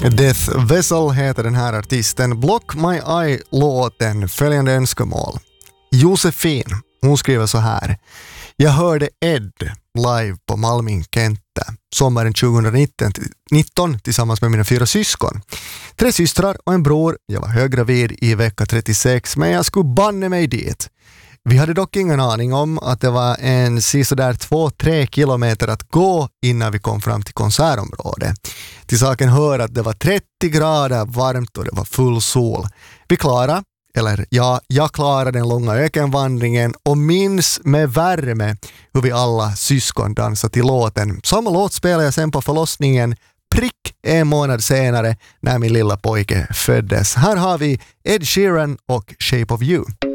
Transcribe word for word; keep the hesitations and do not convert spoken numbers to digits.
Death Vessel heter den här artisten. Block My Eye-låten, följande önskemål. Josefin, hon skriver så här. Jag hörde Ed live på Malmin Kenta sommaren tjugonitton tillsammans med mina fyra syskon. Tre systrar och en bror. Jag var höggravid i vecka trettiosex, men jag skulle banne mig dit. Vi hade dock ingen aning om att det var en sådär två-tre kilometer att gå innan vi kom fram till konsertområdet. Till saken hör att det var trettio grader varmt och det var full sol. Vi klarade, eller ja, jag klarade den långa ökenvandringen och minns med värme hur vi alla syskon dansade till låten. Samma låt spelade jag sen på förlossningen prick en månad senare när min lilla pojke föddes. Här har vi Ed Sheeran och Shape of You.